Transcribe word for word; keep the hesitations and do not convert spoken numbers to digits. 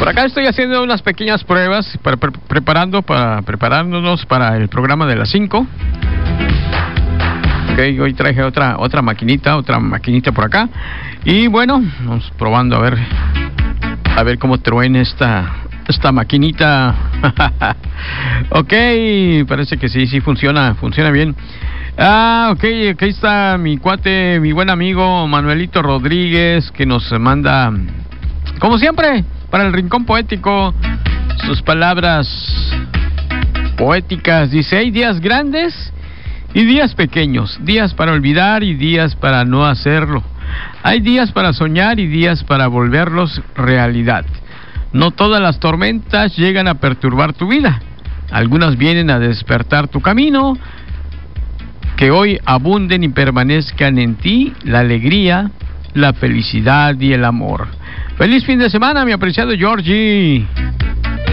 acá estoy haciendo unas pequeñas pruebas para, pre preparando para preparándonos para el programa de las cinco. Ok, hoy traje otra otra maquinita, otra maquinita por acá. Y bueno, vamos probando a ver a ver cómo truena esta esta maquinita. Ok, parece que sí, sí funciona, funciona bien. Ah, ok, aquí está mi cuate, mi buen amigo Manuelito Rodríguez, que nos manda, como siempre, para el Rincón Poético, sus palabras poéticas. Dice: hay días grandes y días pequeños, días para olvidar y días para no hacerlo. Hay días para soñar y días para volverlos realidad. No todas las tormentas llegan a perturbar tu vida. Algunas vienen a despertar tu camino. Que hoy abunden y permanezcan en ti la alegría, la felicidad y el amor. Feliz fin de semana, mi apreciado Georgie.